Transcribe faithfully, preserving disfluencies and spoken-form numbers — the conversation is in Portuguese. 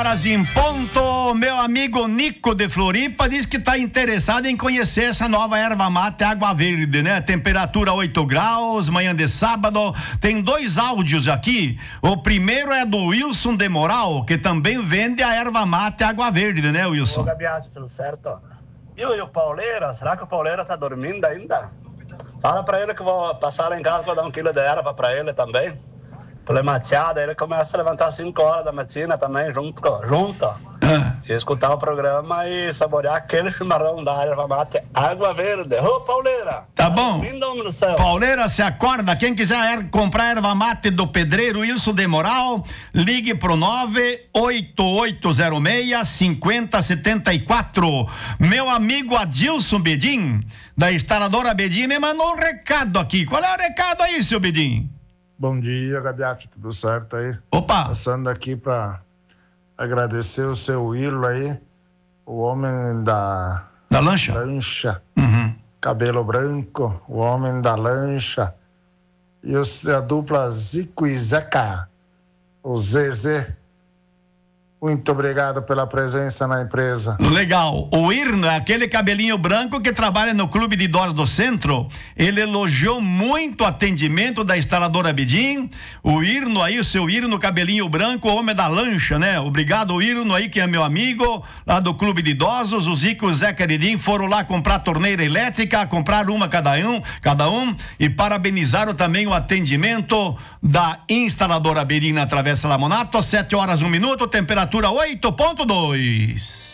horas em ponto. Meu amigo Nico de Floripa diz que está interessado em conhecer essa nova erva mate Água Verde, né? Temperatura oito graus, manhã de sábado. Tem dois áudios aqui. O primeiro é do Wilson de Moral, que também vende a erva mate Água Verde, né, Wilson? Ô, Gabiassi, tudo certo? E o, e o Pauleira? Será que o Pauleira tá dormindo ainda? Fala pra ele que eu vou passar lá em casa pra dar um quilo de erva pra ele também. Problematizado, ele começa a levantar às cinco horas da medicina também, junto, junto. Ah. E escutar o programa e saborear aquele chimarrão da erva mate Água Verde. Ô, Pauleira! Tá bom. Lindo no céu. Pauleira, se acorda. Quem quiser er, comprar erva mate do Pedreiro Wilson de Moral, ligue pro nove oito oito zero seis cinco zero sete quatro. Meu amigo Adilson Bedin, da instaladora Bedin, me mandou um recado aqui. Qual é o recado aí, seu Bedin? Bom dia, Gabiati, tudo certo aí? Opa! Passando aqui para agradecer o seu Willo aí, o homem da... Da lancha? Lancha. Uhum. Cabelo branco, o homem da lancha. E os, a dupla Zico e Zeca, o Zezé. Muito obrigado pela presença na empresa. Legal. O Irno é aquele cabelinho branco que trabalha no Clube de Idosos do Centro. Ele elogiou muito o atendimento da instaladora Bedin. O Irno aí, o seu Irno, cabelinho branco, homem da lancha, né? Obrigado, Irno aí, que é meu amigo, lá do Clube de Idosos. O Zico e o Zé Queridinho foram lá comprar torneira elétrica, compraram uma cada um, cada um, e parabenizaram também o atendimento da instaladora Bedin na Travessa Lamonato. Sete horas, um minuto, temperatura oito ponto dois.